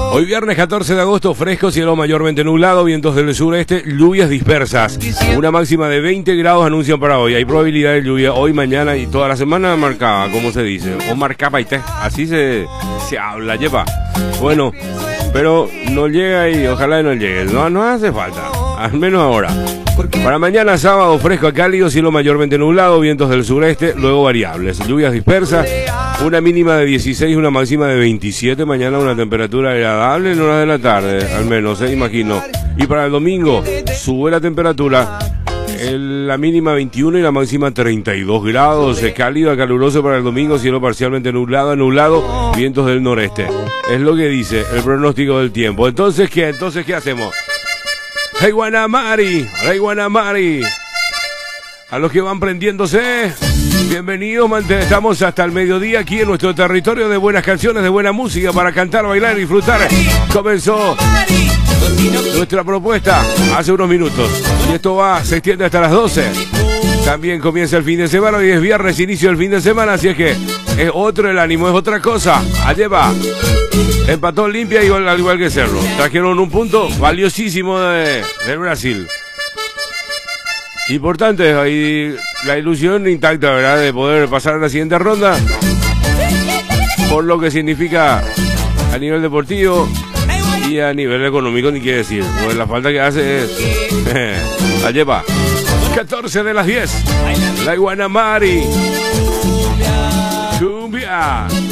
Hoy viernes 14 de agosto, fresco, cielo mayormente nublado, vientos del sureste, lluvias dispersas. Una máxima de 20 grados anuncian para hoy. Hay probabilidad de lluvia hoy, mañana y toda la semana marcada, como se dice. O marcaba y te. Así se habla, lleva. Bueno, pero no llega y ojalá no llegue. No hace falta, al menos ahora. Para mañana sábado, fresco a cálido, cielo mayormente nublado, vientos del sureste, luego variables, lluvias dispersas, una mínima de 16, una máxima de 27, mañana una temperatura agradable en horas de la tarde, al menos, imagino. Y para el domingo, sube la temperatura, la mínima 21 y la máxima 32 grados, cálido a caluroso para el domingo, cielo parcialmente nublado, vientos del noreste. Es lo que dice el pronóstico del tiempo. Entonces, ¿qué hacemos? Hey Guanamari, a los que van prendiéndose, bienvenidos, estamos hasta el mediodía aquí en nuestro territorio de buenas canciones, de buena música para cantar, bailar y disfrutar. Comenzó nuestra propuesta hace unos minutos y esto se extiende hasta las 12. También comienza el fin de semana y es viernes, inicio del fin de semana, así es que es otro el ánimo, es otra cosa. Allá va. Empató Olimpia al igual que Cerro. Trajeron un punto valiosísimo del Brasil. Importante, ahí la ilusión intacta, ¿verdad? De poder pasar a la siguiente ronda. Por lo que significa a nivel deportivo y a nivel económico, ni qué decir. Pues la falta que hace es... allá va. 14 de las 10. La Guanamari. Cumbia.